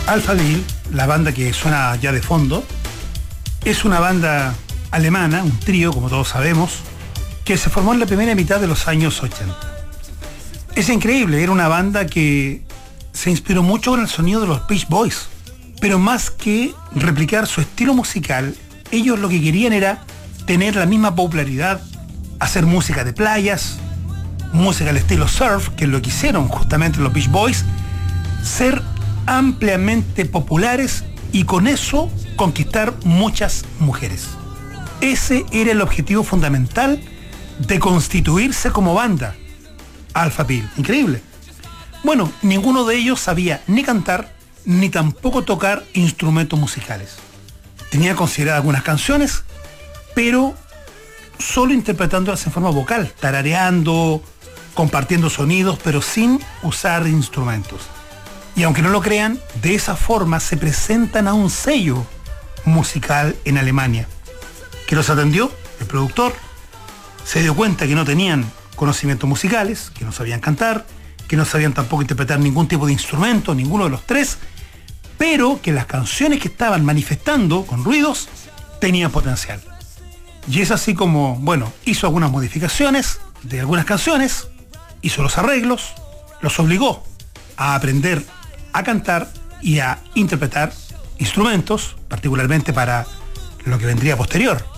Alphaville, la banda que suena ya de fondo, es una banda alemana, un trío, como todos sabemos, que se formó en la primera mitad de los años 80. Es increíble, era una banda que se inspiró mucho con el sonido de los Beach Boys, pero más que replicar su estilo musical, ellos lo que querían era tener la misma popularidad, hacer música de playas, música al estilo surf, que es lo que hicieron justamente los Beach Boys, ser ampliamente populares y con eso conquistar muchas mujeres. Ese era el objetivo fundamental de constituirse como banda, Alphaville. Increíble. Bueno, ninguno de ellos sabía ni cantar ni tampoco tocar instrumentos musicales. Tenía consideradas algunas canciones, pero solo interpretándolas en forma vocal, tarareando, compartiendo sonidos, pero sin usar instrumentos. Y aunque no lo crean, de esa forma se presentan a un sello musical en Alemania, que los atendió, el productor, se dio cuenta que no tenían conocimientos musicales, que no sabían cantar, que no sabían tampoco interpretar ningún tipo de instrumento, ninguno de los tres, pero que las canciones que estaban manifestando con ruidos tenían potencial. Y es así como, bueno, hizo algunas modificaciones de algunas canciones, hizo los arreglos, los obligó a aprender a cantar y a interpretar instrumentos, particularmente para lo que vendría posterior.